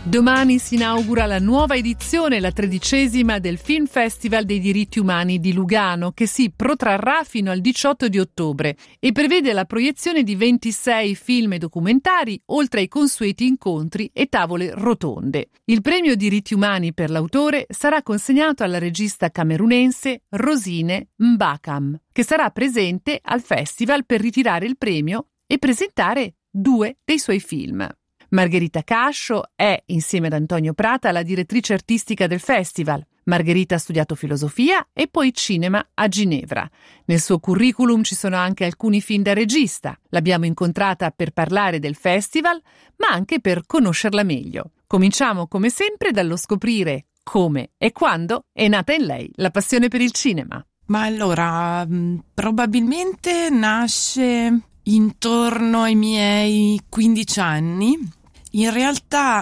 Domani si inaugura la nuova edizione, la 13ª del Film Festival dei diritti umani di Lugano, che si protrarrà fino al 18 di ottobre e prevede la proiezione di 26 film e documentari, oltre ai consueti incontri e tavole rotonde. Il premio diritti umani per l'autore sarà consegnato alla regista camerunense Rosine Mbakam, che sarà presente al festival per ritirare il premio e presentare 2 dei suoi film. Margherita Cascio è, insieme ad Antonio Prata, la direttrice artistica del festival. Margherita ha studiato filosofia e poi cinema a Ginevra. Nel suo curriculum ci sono anche alcuni film da regista. L'abbiamo incontrata per parlare del festival, ma anche per conoscerla meglio. Cominciamo come sempre dallo scoprire come e quando è nata in lei la passione per il cinema. Ma allora, probabilmente nasce intorno ai miei 15 anni. In realtà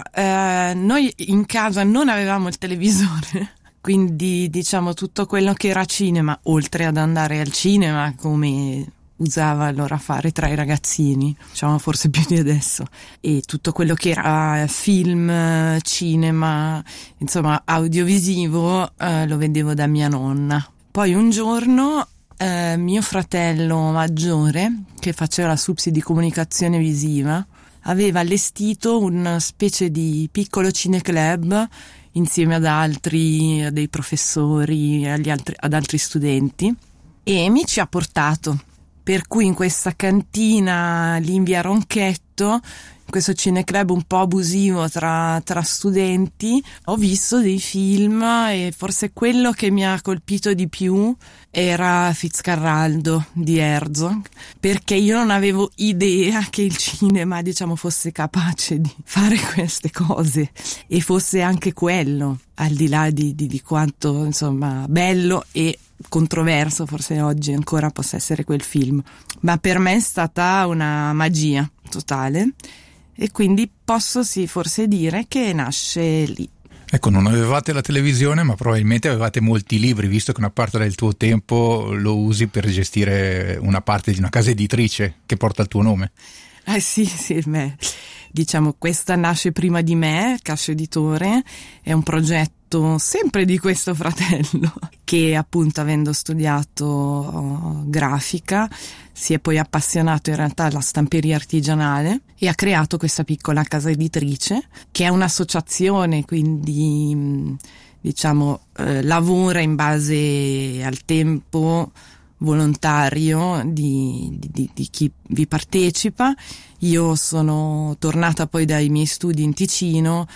noi in casa non avevamo il televisore, quindi diciamo tutto quello che era cinema, oltre ad andare al cinema come usava allora fare tra i ragazzini, diciamo forse più di adesso, e tutto quello che era film, cinema, insomma audiovisivo, lo vedevo da mia nonna. Poi un giorno mio fratello maggiore, che faceva la SUPSI di comunicazione visiva, aveva allestito una specie di piccolo cineclub insieme ad altri, dei professori, ad altri studenti, e mi ci ha portato. Per cui in questa cantina lì in via Ronchetto, in questo cineclub un po' abusivo tra studenti, ho visto dei film e forse quello che mi ha colpito di più era Fitzcarraldo di Herzog, perché io non avevo idea che il cinema, diciamo, fosse capace di fare queste cose e fosse anche quello, al di là di quanto, insomma, bello e controverso forse oggi ancora possa essere quel film, ma per me è stata una magia totale e quindi posso forse dire che nasce lì. Ecco, non avevate la televisione, ma probabilmente avevate molti libri, visto che una parte del tuo tempo lo usi per gestire una parte di una casa editrice che porta il tuo nome. Sì, diciamo questa nasce prima di me, Cascio Editore, è un progetto sempre di questo fratello che appunto, avendo studiato grafica, si è poi appassionato in realtà alla stamperia artigianale e ha creato questa piccola casa editrice che è un'associazione, quindi diciamo lavora in base al tempo volontario di chi vi partecipa. Io sono tornata poi dai miei studi in Ticino,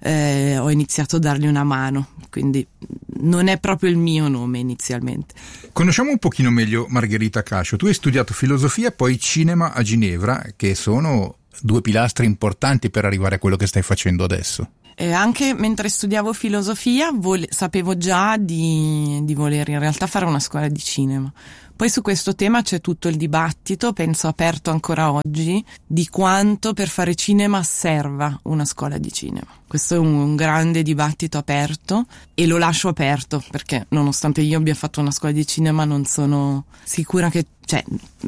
ho iniziato a dargli una mano, quindi non è proprio il mio nome inizialmente. Conosciamo un pochino meglio Margherita Cascio. Tu hai studiato filosofia e poi cinema a Ginevra, che sono 2 pilastri importanti per arrivare a quello che stai facendo adesso. Anche mentre studiavo filosofia sapevo già di voler in realtà fare una scuola di cinema. Poi su questo tema c'è tutto il dibattito, penso aperto ancora oggi, di quanto per fare cinema serva una scuola di cinema. Questo è un grande dibattito aperto e lo lascio aperto perché nonostante io abbia fatto una scuola di cinema non sono sicura che, cioè,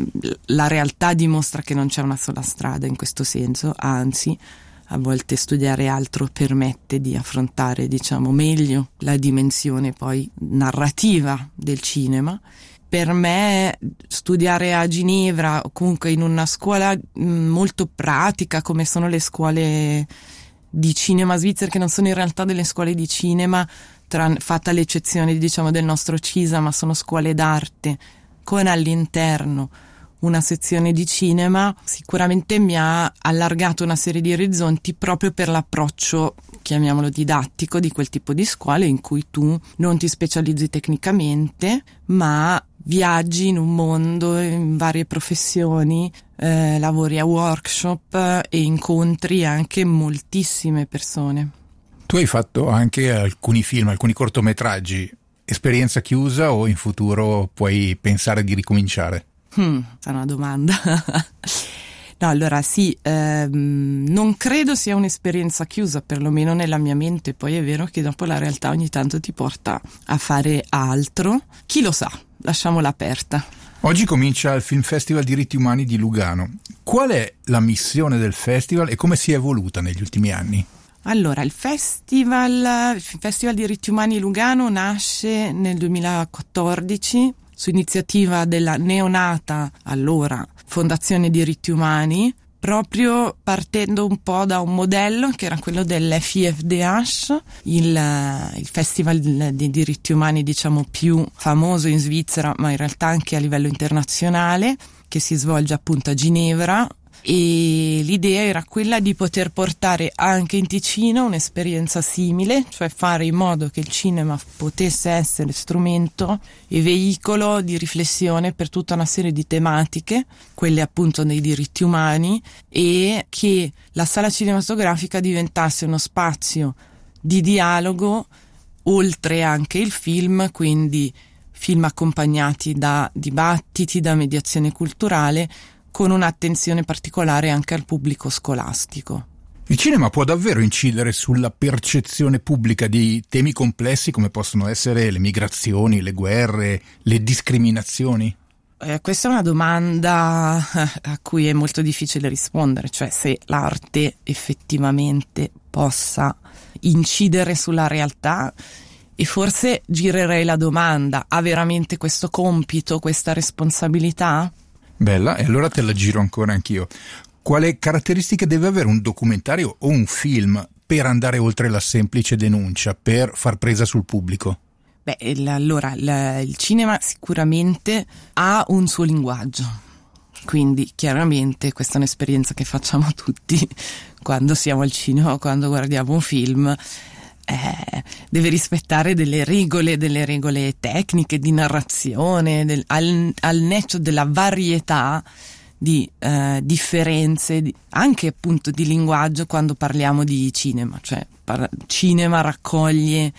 la realtà dimostra che non c'è una sola strada in questo senso, anzi a volte studiare altro permette di affrontare, diciamo, meglio la dimensione poi narrativa del cinema. Per me studiare a Ginevra o comunque in una scuola molto pratica come sono le scuole di cinema svizzere, che non sono in realtà delle scuole di cinema, fatta l'eccezione, diciamo, del nostro CISA, ma sono scuole d'arte con all'interno una sezione di cinema, sicuramente mi ha allargato una serie di orizzonti proprio per l'approccio, chiamiamolo didattico, di quel tipo di scuole in cui tu non ti specializzi tecnicamente, ma viaggi in un mondo, in varie professioni, lavori a workshop e incontri anche moltissime persone. Tu hai fatto anche alcuni film, alcuni cortometraggi. Esperienza chiusa o in futuro puoi pensare di ricominciare? È una domanda. No, allora sì, non credo sia un'esperienza chiusa, perlomeno nella mia mente. Poi è vero che dopo la realtà ogni tanto ti porta a fare altro. Chi lo sa, lasciamola aperta. Oggi comincia il Film Festival Diritti Umani di Lugano. Qual è la missione del festival e come si è evoluta negli ultimi anni? Allora, il Festival di Diritti Umani Lugano nasce nel 2014 su iniziativa della neonata allora Fondazione Diritti Umani, proprio partendo un po' da un modello che era quello dell'FIFDH, il festival dei diritti umani diciamo più famoso in Svizzera, ma in realtà anche a livello internazionale, che si svolge appunto a Ginevra. E l'idea era quella di poter portare anche in Ticino un'esperienza simile, cioè fare in modo che il cinema potesse essere strumento e veicolo di riflessione per tutta una serie di tematiche, quelle appunto dei diritti umani, e che la sala cinematografica diventasse uno spazio di dialogo oltre anche il film, quindi film accompagnati da dibattiti, da mediazione culturale, con un'attenzione particolare anche al pubblico scolastico. Il cinema può davvero incidere sulla percezione pubblica di temi complessi come possono essere le migrazioni, le guerre, le discriminazioni? Questa è una domanda a cui è molto difficile rispondere, cioè se l'arte effettivamente possa incidere sulla realtà, e forse girerei la domanda: ha veramente questo compito, questa responsabilità? Bella, e allora te la giro ancora anch'io. Quale caratteristiche deve avere un documentario o un film per andare oltre la semplice denuncia, per far presa sul pubblico? Beh, il cinema sicuramente ha un suo linguaggio, quindi chiaramente questa è un'esperienza che facciamo tutti quando siamo al cinema o quando guardiamo un film. Deve rispettare delle regole tecniche di narrazione, al netto della varietà di differenze, anche appunto di linguaggio quando parliamo di cinema, cioè cinema raccoglie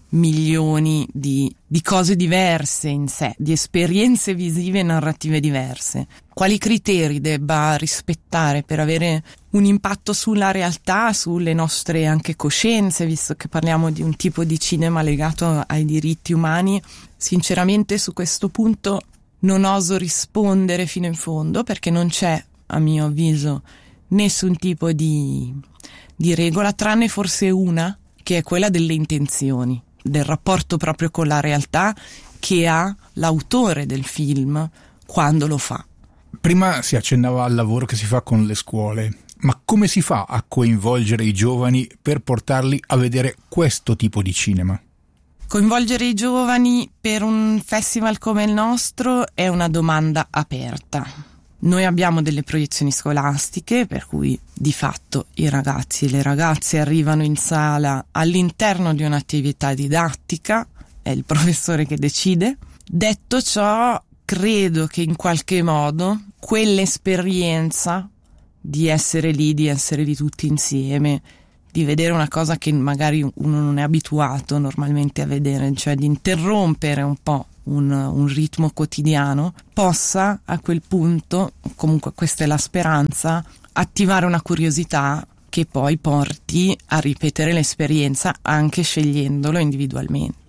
milioni di cose diverse in sé, di esperienze visive e narrative diverse. Quali criteri debba rispettare per avere un impatto sulla realtà, sulle nostre anche coscienze, visto che parliamo di un tipo di cinema legato ai diritti umani? Sinceramente su questo punto non oso rispondere fino in fondo, perché non c'è, a mio avviso, nessun tipo di regola, tranne forse una, che è quella delle intenzioni, del rapporto proprio con la realtà che ha l'autore del film quando lo fa. Prima si accennava al lavoro che si fa con le scuole, ma come si fa a coinvolgere i giovani per portarli a vedere questo tipo di cinema? Coinvolgere i giovani per un festival come il nostro è una domanda aperta. Noi abbiamo delle proiezioni scolastiche, per cui di fatto i ragazzi e le ragazze arrivano in sala all'interno di un'attività didattica, è il professore che decide. Detto ciò, credo che in qualche modo quell'esperienza di essere lì tutti insieme, di vedere una cosa che magari uno non è abituato normalmente a vedere, cioè di interrompere un po' un ritmo quotidiano, possa a quel punto, comunque questa è la speranza, attivare una curiosità che poi porti a ripetere l'esperienza anche scegliendolo individualmente.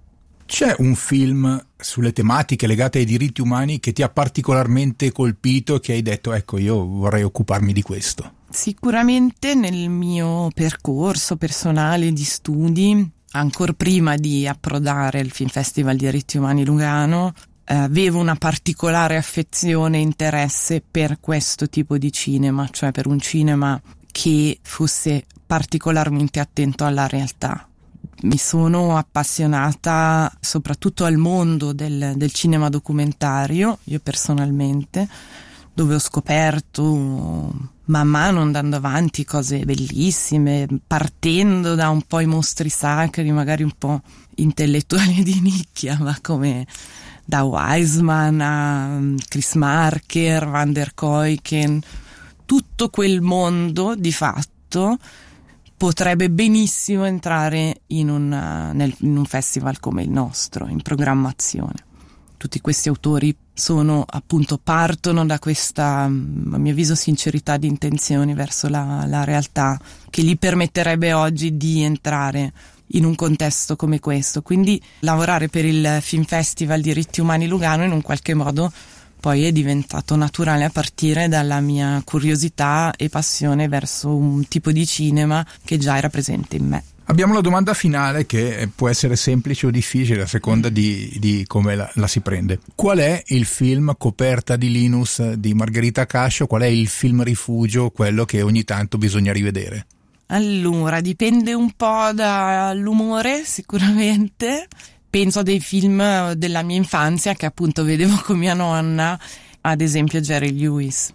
C'è un film sulle tematiche legate ai diritti umani che ti ha particolarmente colpito e che hai detto, ecco, io vorrei occuparmi di questo? Sicuramente nel mio percorso personale di studi, ancora prima di approdare al Film Festival Diritti Umani Lugano, avevo una particolare affezione e interesse per questo tipo di cinema, cioè per un cinema che fosse particolarmente attento alla realtà. Mi sono appassionata soprattutto al mondo del cinema documentario, io personalmente, dove ho scoperto man mano, andando avanti, cose bellissime, partendo da un po' i mostri sacri, magari un po' intellettuali di nicchia, ma come da Wiseman a Chris Marker, Van der Kuyken, tutto quel mondo di fatto potrebbe benissimo entrare in un festival come il nostro, in programmazione. Tutti questi autori partono da questa, a mio avviso, sincerità di intenzioni verso la realtà, che gli permetterebbe oggi di entrare in un contesto come questo. Quindi lavorare per il Film Festival Diritti Umani Lugano in un qualche modo poi è diventato naturale a partire dalla mia curiosità e passione verso un tipo di cinema che già era presente in me. Abbiamo la domanda finale che può essere semplice o difficile a seconda di come la si prende. Qual è il film Coperta di Linus di Margherita Cascio? Qual è il film rifugio, quello che ogni tanto bisogna rivedere? Allora, dipende un po' dall'umore sicuramente. Penso a dei film della mia infanzia che appunto vedevo con mia nonna, ad esempio Jerry Lewis.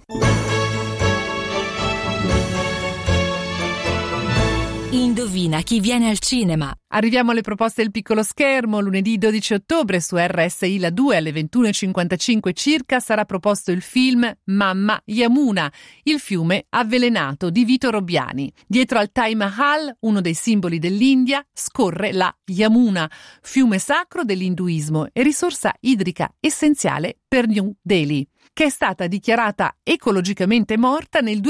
Indovina chi viene al cinema. Arriviamo alle proposte del piccolo schermo. Lunedì 12 ottobre su RSI La 2 alle 21.55 circa sarà proposto il film Mamma Yamuna, il fiume avvelenato di Vito Robbiani. Dietro al Taj Mahal, uno dei simboli dell'India, scorre la Yamuna, fiume sacro dell'induismo e risorsa idrica essenziale per New Delhi, che è stata dichiarata ecologicamente morta nel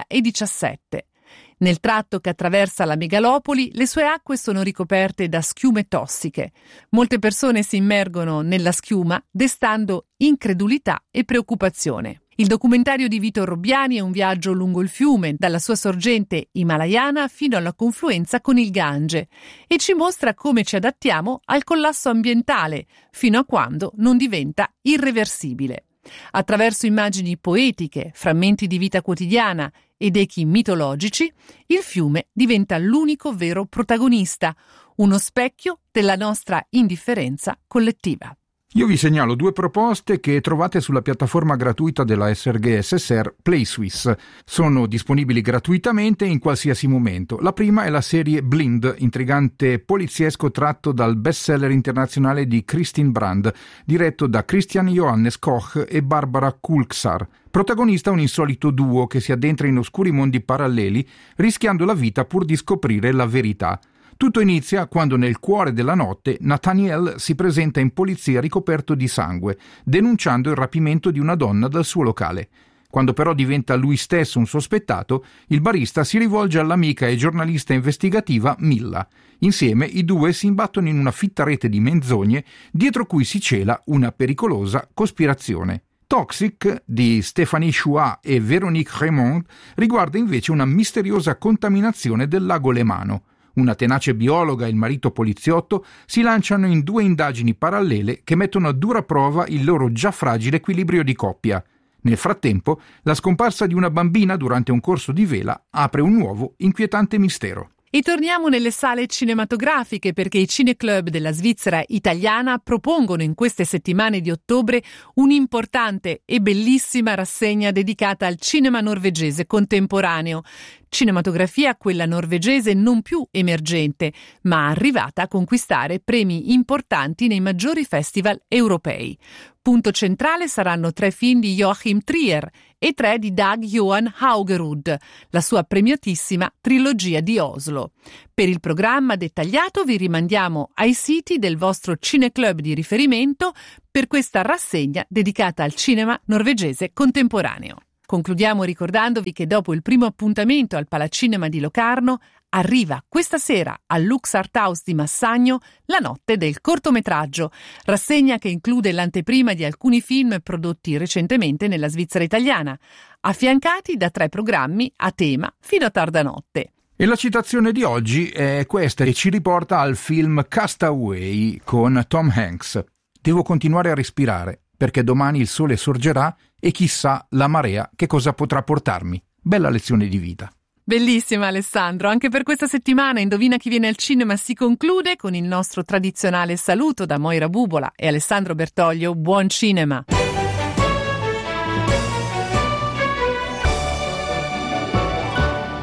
2017. Nel tratto che attraversa la megalopoli, le sue acque sono ricoperte da schiume tossiche. Molte persone si immergono nella schiuma, destando incredulità e preoccupazione. Il documentario di Vito Robbiani è un viaggio lungo il fiume, dalla sua sorgente himalayana fino alla confluenza con il Gange, e ci mostra come ci adattiamo al collasso ambientale, fino a quando non diventa irreversibile. Attraverso immagini poetiche, frammenti di vita quotidiana ed echi mitologici, il fiume diventa l'unico vero protagonista, uno specchio della nostra indifferenza collettiva. Io vi segnalo 2 proposte che trovate sulla piattaforma gratuita della SRG SSR PlaySwiss. Sono disponibili gratuitamente in qualsiasi momento. La prima è la serie Blind, intrigante poliziesco tratto dal bestseller internazionale di Kristin Brand, diretto da Christian Johannes Koch e Barbara Kulksar. Protagonista un insolito duo che si addentra in oscuri mondi paralleli, rischiando la vita pur di scoprire la verità. Tutto inizia quando nel cuore della notte Nathaniel si presenta in polizia ricoperto di sangue, denunciando il rapimento di una donna dal suo locale. Quando però diventa lui stesso un sospettato, il barista si rivolge all'amica e giornalista investigativa Milla. Insieme i due si imbattono in una fitta rete di menzogne dietro cui si cela una pericolosa cospirazione. Toxic di Stéphanie Chouat e Véronique Raymond riguarda invece una misteriosa contaminazione del lago Lemano. Una tenace biologa e il marito poliziotto si lanciano in 2 indagini parallele che mettono a dura prova il loro già fragile equilibrio di coppia. Nel frattempo, la scomparsa di una bambina durante un corso di vela apre un nuovo, inquietante mistero. E torniamo nelle sale cinematografiche perché i cineclub della Svizzera italiana propongono in queste settimane di ottobre un'importante e bellissima rassegna dedicata al cinema norvegese contemporaneo. Cinematografia quella norvegese non più emergente, ma arrivata a conquistare premi importanti nei maggiori festival europei. Punto centrale saranno 3 film di Joachim Trier e 3 di Dag Johan Haugerud, la sua premiatissima trilogia di Oslo. Per il programma dettagliato vi rimandiamo ai siti del vostro cineclub di riferimento per questa rassegna dedicata al cinema norvegese contemporaneo. Concludiamo ricordandovi che dopo il primo appuntamento al Palacinema di Locarno arriva questa sera al Lux Art House di Massagno la notte del cortometraggio, rassegna che include l'anteprima di alcuni film prodotti recentemente nella Svizzera italiana, affiancati da 3 programmi a tema fino a tarda notte. E la citazione di oggi è questa e ci riporta al film Castaway con Tom Hanks. Devo continuare a respirare perché domani il sole sorgerà e chissà la marea che cosa potrà portarmi. Bella lezione di vita. Bellissima Alessandro, anche per questa settimana Indovina chi viene al cinema si conclude con il nostro tradizionale saluto da Moira Bubola e Alessandro Bertoglio. Buon cinema!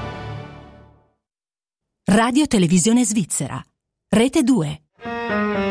Radio Televisione Svizzera, Rete 2.